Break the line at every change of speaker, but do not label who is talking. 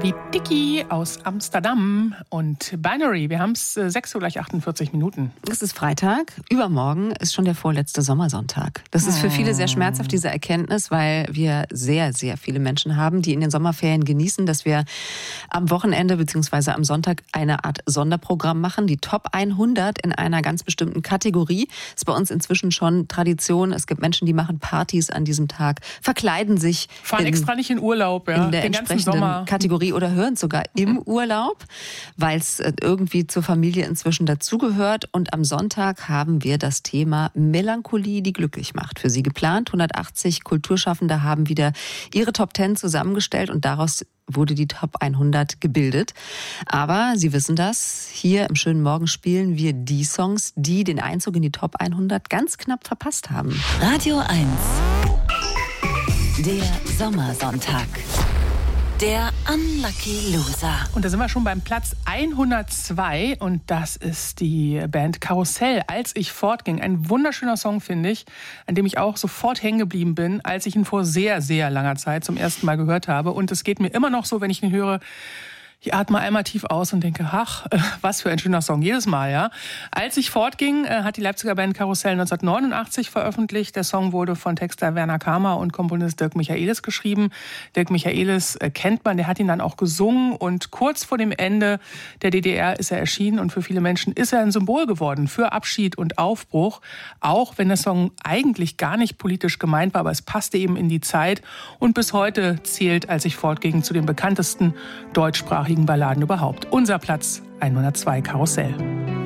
wie Dicky aus Amsterdam und Binary. Wir haben es 6:48 Minuten.
Es ist Freitag. Übermorgen ist schon der vorletzte Sommersonntag. Das ist für viele sehr schmerzhaft, diese Erkenntnis, weil wir sehr, sehr viele Menschen haben, die in den Sommerferien genießen, dass wir am Wochenende bzw. am Sonntag eine Art Sonderprogramm machen. Die Top 100 in einer ganz bestimmten Kategorie. Ist bei uns inzwischen schon Tradition. Es gibt Menschen, die machen Partys an diesem Tag, verkleiden sich.
Fahren extra nicht in Urlaub, ja,
in der entsprechenden Kategorie oder hören sogar im Urlaub, weil es irgendwie zur Familie inzwischen dazugehört. Und am Sonntag haben wir das Thema Melancholie, die glücklich macht, für Sie geplant. 180 Kulturschaffende haben wieder ihre Top 10 zusammengestellt und daraus wurde die Top 100 gebildet. Aber Sie wissen das, hier im schönen Morgen spielen wir die Songs, die den Einzug in die Top 100 ganz knapp verpasst haben.
Radio 1, der Sommersonntag. Der Unlucky Loser.
Und da sind wir schon beim Platz 102 und das ist die Band Karussell, Als ich fortging. Ein wunderschöner Song, finde ich, an dem ich auch sofort hängen geblieben bin, als ich ihn vor sehr, sehr langer Zeit zum ersten Mal gehört habe. Und es geht mir immer noch so, wenn ich ihn höre, ich atme einmal tief aus und denke, ach, was für ein schöner Song, jedes Mal, ja. Als ich fortging, hat die Leipziger Band Karussell 1989 veröffentlicht. Der Song wurde von Texter Werner Kamer und Komponist Dirk Michaelis geschrieben. Dirk Michaelis kennt man, der hat ihn dann auch gesungen und kurz vor dem Ende der DDR ist er erschienen und für viele Menschen ist er ein Symbol geworden für Abschied und Aufbruch, auch wenn der Song eigentlich gar nicht politisch gemeint war, aber es passte eben in die Zeit und bis heute zählt Als ich fortging zu den bekanntesten deutschsprachigen Balladen überhaupt. Unser Platz 102, Karussell.